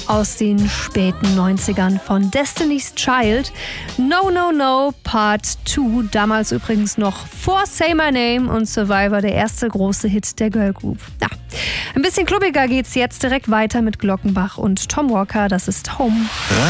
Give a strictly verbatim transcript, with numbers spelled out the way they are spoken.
aus den späten neunzigern von Destiny's Child. No, No, No, Part zwei. Damals übrigens noch vor Say My Name und Survivor, der erste große Hit der Girl Group. Ja, ein bisschen klubbiger geht's jetzt direkt weiter mit Glockenbach und Tom Walker. Das ist Home.